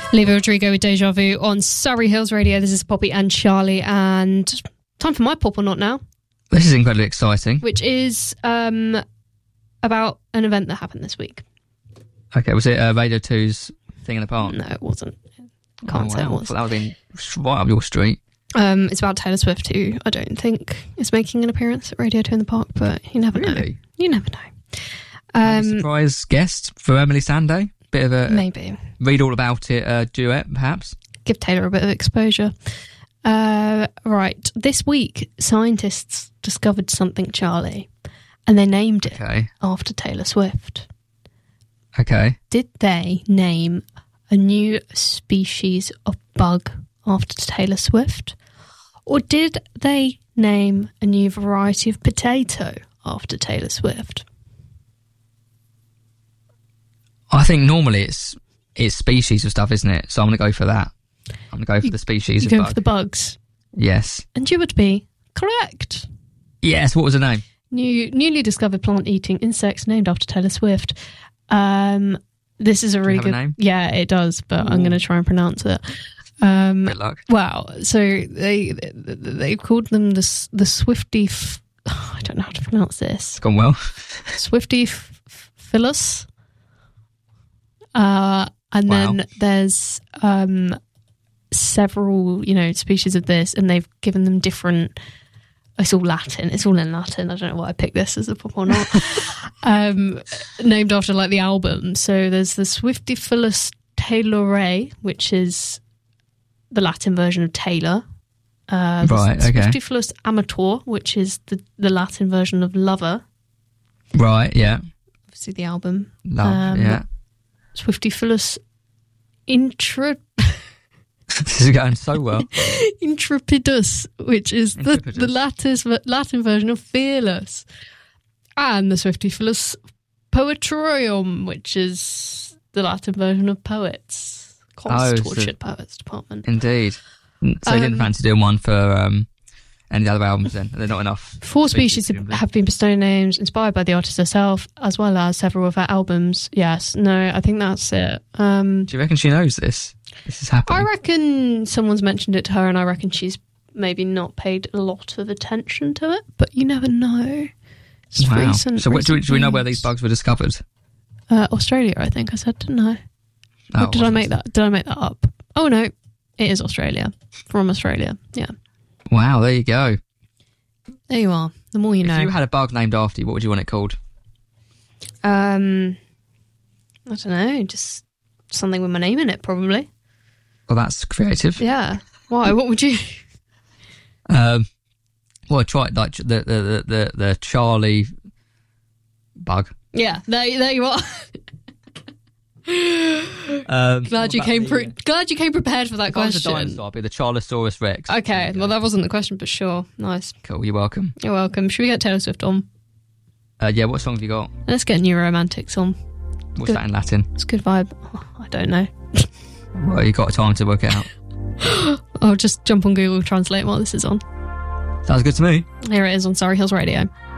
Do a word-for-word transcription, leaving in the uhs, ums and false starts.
Olivia Rodrigo with Deja Vu on Surrey Hills Radio. This is Poppy and Charlie, and time for my Pop or Not now. This is incredibly exciting. Which is um, about an event that happened this week. Okay, was it uh, Radio two's Thing in the Park? No, it wasn't. Can't oh, say wow. it was. That would have been right up your street. Um, it's about Taylor Swift, who I don't think is making an appearance at Radio two in the Park, but you never really? know. You never know. Um, surprise guest for Emily Sandé? Bit of a maybe read all about it uh, duet, perhaps. Give Taylor a bit of exposure. Uh, right, this week scientists discovered something, Charlie, and they named it okay. after Taylor Swift. Okay. Did they name a new species of bug after Taylor Swift, or did they name a new variety of potato after Taylor Swift? I think normally it's it's species of stuff, isn't it? So I'm going to go for that. I'm going to go for you, the species you of go bug. for the bugs. Yes. And you would be correct. Yes, what was the name? New, newly discovered plant-eating insects named after Taylor Swift. Um, this is a really Do you good... have a name? Yeah, it does, but Ooh. I'm going to try and pronounce it. Um, Good luck. Wow. So they they called them the, the Swifty... F- oh, I don't know how to pronounce this. It's gone well. Swifty f- Phyllis. Uh, and wow. then there's um, several, you know, species of this, and they've given them different. It's all Latin. It's all in Latin. I don't know why I picked this as a pop or not. um, named after like the album. So there's the Swiftyphilus taylori, which is the Latin version of Taylor. Uh, right. Okay. Swiftyphilus amator, which is the the Latin version of lover. Right. Yeah. Obviously the album. Love. Um, yeah. Swiftyphilus intra... This is going so well. Intrepidus, which is Intrepidus. the, the Latin, Latin version of fearless. And the Swiftyphilus poetorium, which is the Latin version of poets. Constant Oh, tortured so- poets department. Indeed. So you Um, didn't fancy doing one for um, any other albums then? They're not enough. Four species presumably. have been bestowed names inspired by the artist herself, as well as several of her albums. Yes, no, I think that's it. Um, Do you reckon she knows this? This is happening. I reckon someone's mentioned it to her, and I reckon she's maybe not paid a lot of attention to it, but you never know. It's Wow. recent, so what, do, we, do we know where recent these bugs were discovered? Uh, Australia, I think I said, didn't I? Oh, Or did I wasn't. make that? Did I make that up? Oh no, it is Australia. From Australia, yeah. Wow, there you go. There you are. The more you if know. you had a bug named after you, what would you want it called? Um, I don't know, just something with my name in it, probably. Well, that's creative. Yeah. Why? What would you? Um, well, try it like the the, the, the, the Charlie bug. Yeah, there, there you are. Um, glad you what came. about the, Pre- glad you came prepared for that if I was a question. dinosaur, I'd be the Charlosaurus Rex. Okay, well that wasn't the question, but sure, nice. Cool, you're welcome. You're welcome. Should we get Taylor Swift on? Uh, yeah, what song have you got? Let's get New Romantics on. What's Good. that in Latin? It's a good vibe. Oh, I don't know. Well, you got time to work it out. I'll just jump on Google Translate while this is on. Sounds good to me. Here it is on Surrey Hills Radio.